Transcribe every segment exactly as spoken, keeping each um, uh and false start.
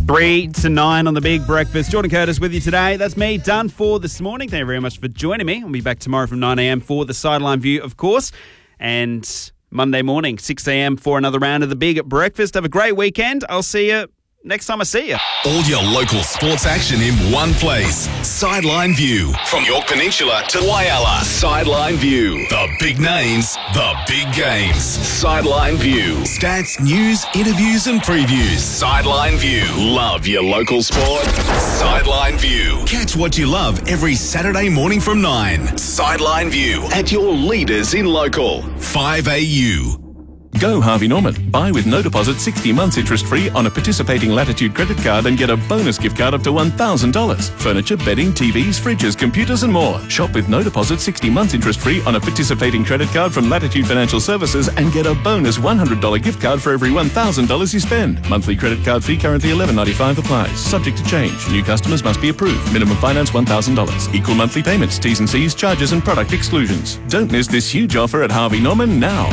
Three to nine on the Big Breakfast. Jordan Curtis with you today. That's me, done for this morning. Thank you very much for joining me. I'll be back tomorrow from nine a.m. for the Sideline View, of course. And Monday morning, six a.m. for another round of the Big Breakfast. Have a great weekend. I'll see you next time I see you. All your local sports action in one place. Sideline View. From York Peninsula to Whyalla. Sideline View. The big names, the big games. Sideline View. Stats, news, interviews and previews. Sideline View. Love your local sport? Sideline View. Catch what you love every Saturday morning from nine. Sideline View. At your leaders in local. five A U. Go Harvey Norman. Buy with no deposit sixty months interest-free on a participating Latitude credit card and get a bonus gift card up to one thousand dollars. Furniture, bedding, T Vs, fridges, computers and more. Shop with no deposit sixty months interest-free on a participating credit card from Latitude Financial Services and get a bonus one hundred dollars gift card for every one thousand dollars you spend. Monthly credit card fee currently eleven ninety-five applies. Subject to change. New customers must be approved. Minimum finance one thousand dollars. Equal monthly payments. T's and C's, charges and product exclusions. Don't miss this huge offer at Harvey Norman now.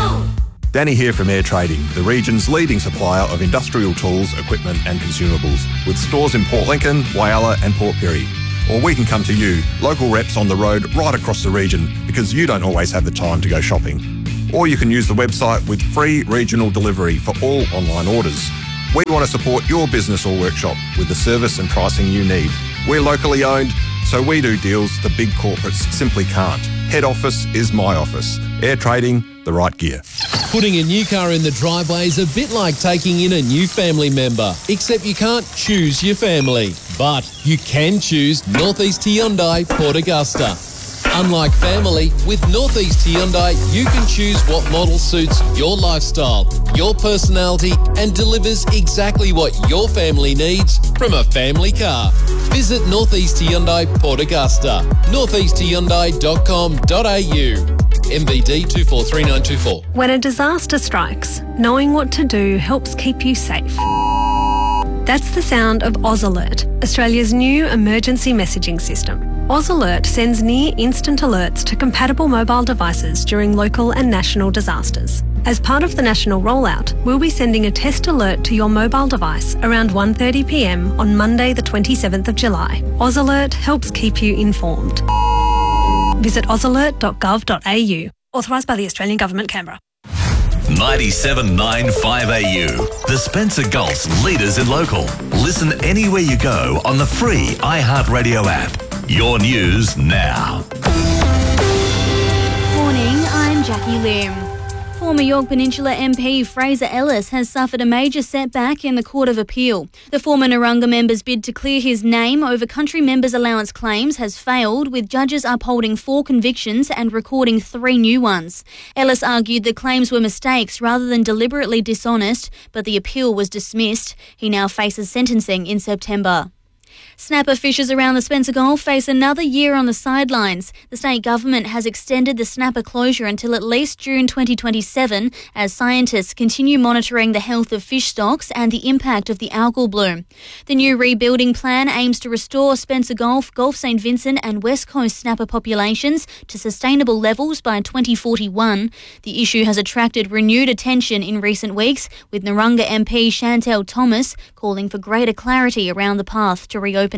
Danny here from Air Trading, the region's leading supplier of industrial tools, equipment and consumables, with stores in Port Lincoln, Whyalla and Port Pirie. Or we can come to you, local reps on the road right across the region, because you don't always have the time to go shopping. Or you can use the website with free regional delivery for all online orders. We want to support your business or workshop with the service and pricing you need. We're locally owned, so we do deals the big corporates simply can't. Head office is my office. Air Trading, the right gear. Putting a new car in the driveway is a bit like taking in a new family member, except you can't choose your family. But you can choose North East Hyundai Port Augusta. Unlike family, with North East Hyundai, you can choose what model suits your lifestyle, your personality, and delivers exactly what your family needs from a family car. Visit North East Hyundai Port Augusta, north east hyundai dot com dot a u. M B D two four three nine two four. When a disaster strikes, knowing what to do helps keep you safe. That's the sound of Oz Alert, Australia's new emergency messaging system. Oz Alert sends near-instant alerts to compatible mobile devices during local and national disasters. As part of the national rollout, we'll be sending a test alert to your mobile device around one thirty p m on Monday the twenty-seventh of July. Oz Alert helps keep you informed. Visit oz alert dot gov dot a u. Authorised by the Australian Government, Canberra. ninety-seven point nine five A U. The Spencer Gulf's leaders in local. Listen anywhere you go on the free iHeartRadio app. Your news now. Morning, I'm Jackie Lim. Former York Peninsula M P Fraser Ellis has suffered a major setback in the Court of Appeal. The former Narungga member's bid to clear his name over country members' allowance claims has failed, with judges upholding four convictions and recording three new ones. Ellis argued the claims were mistakes rather than deliberately dishonest, but the appeal was dismissed. He now faces sentencing in September. Snapper fishers around the Spencer Gulf face another year on the sidelines. The state government has extended the snapper closure until at least June twenty twenty-seven as scientists continue monitoring the health of fish stocks and the impact of the algal bloom. The new rebuilding plan aims to restore Spencer Gulf, Gulf Saint Vincent and West Coast snapper populations to sustainable levels by twenty forty-one. The issue has attracted renewed attention in recent weeks, with Narungga M P Chantel Thomas calling for greater clarity around the path to reopening.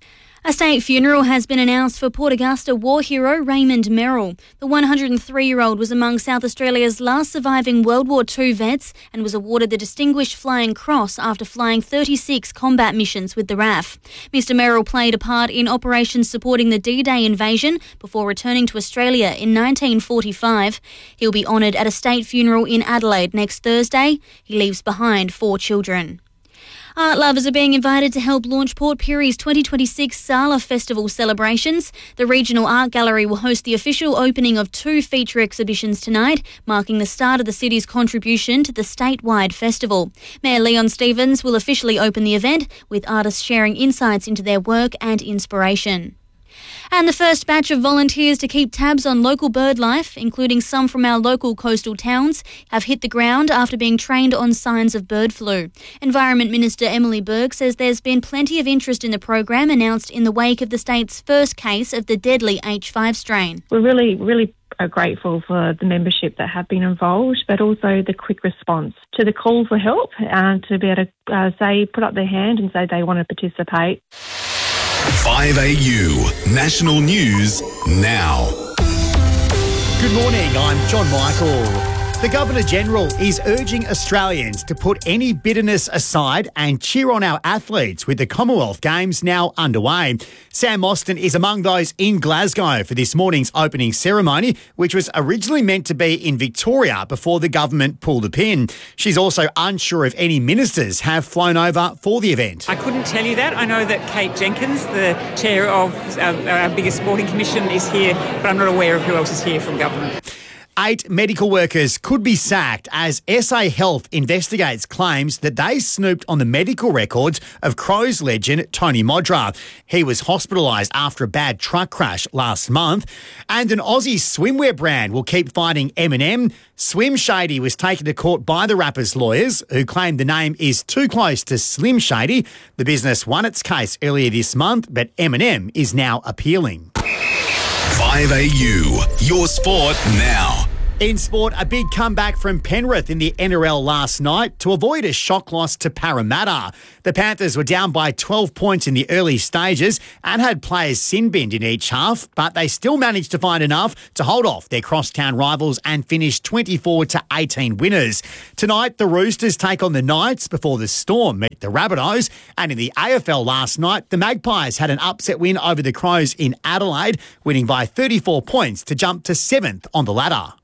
A state funeral has been announced for Port Augusta war hero Raymond Merrill. The one hundred three-year-old was among South Australia's last surviving World War Two vets and was awarded the Distinguished Flying Cross after flying thirty-six combat missions with the R A F. Mister Merrill played a part in operations supporting the D-Day invasion before returning to Australia in nineteen forty-five. He'll be honoured at a state funeral in Adelaide next Thursday. He leaves behind four children. Art lovers are being invited to help launch Port Pirie's twenty twenty-six Sala Festival celebrations. The Regional Art Gallery will host the official opening of two feature exhibitions tonight, marking the start of the city's contribution to the statewide festival. Mayor Leon Stevens will officially open the event, with artists sharing insights into their work and inspiration. And the first batch of volunteers to keep tabs on local bird life, including some from our local coastal towns, have hit the ground after being trained on signs of bird flu. Environment Minister Emily Burke says there's been plenty of interest in the program announced in the wake of the state's first case of the deadly H five strain. We're really, really are grateful for the membership that have been involved, but also the quick response to the call for help and to be able to uh, say, put up their hand and say they want to participate. five A U, national news now. Good morning, I'm John Michael. The Governor-General is urging Australians to put any bitterness aside and cheer on our athletes with the Commonwealth Games now underway. Sam Austin is among those in Glasgow for this morning's opening ceremony, which was originally meant to be in Victoria before the government pulled the pin. She's also unsure if any ministers have flown over for the event. I couldn't tell you that. I know that Kate Jenkins, the chair of our, our biggest sporting commission, is here, but I'm not aware of who else is here from government. Eight medical workers could be sacked as S A Health investigates claims that they snooped on the medical records of Crows legend Tony Modra. He was hospitalised after a bad truck crash last month. And an Aussie swimwear brand will keep fighting Eminem. Swim Shady was taken to court by the rapper's lawyers, who claimed the name is too close to Slim Shady. The business won its case earlier this month, but Eminem is now appealing. five A U, your sport now. In sport, a big comeback from Penrith in the N R L last night to avoid a shock loss to Parramatta. The Panthers were down by twelve points in the early stages and had players sin-binned in each half, but they still managed to find enough to hold off their crosstown rivals and finish twenty-four to eighteen winners. Tonight, the Roosters take on the Knights before the Storm meet the Rabbitohs. And in the A F L last night, the Magpies had an upset win over the Crows in Adelaide, winning by thirty-four points to jump to seventh on the ladder.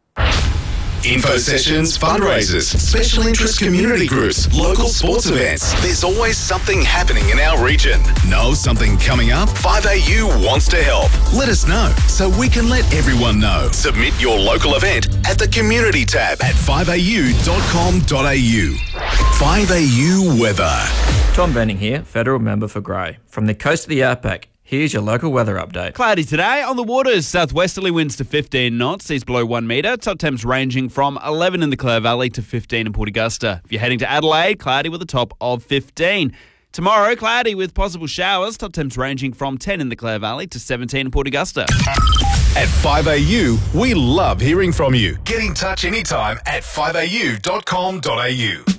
Info sessions, fundraisers, special interest community groups, local sports events. There's always something happening in our region. Know something coming up? five A U wants to help. Let us know so we can let everyone know. Submit your local event at the community tab at five a u dot com dot a u. five A U weather. Tom Benning here, Federal Member for Grey. From the coast of the outback, here's your local weather update. Cloudy today. On the waters, southwesterly winds to fifteen knots, seas below one metre. Top temps ranging from eleven in the Clare Valley to fifteen in Port Augusta. If you're heading to Adelaide, cloudy with a top of fifteen. Tomorrow, cloudy with possible showers. Top temps ranging from ten in the Clare Valley to seventeen in Port Augusta. At five A U, we love hearing from you. Get in touch anytime at five a u dot com dot a u.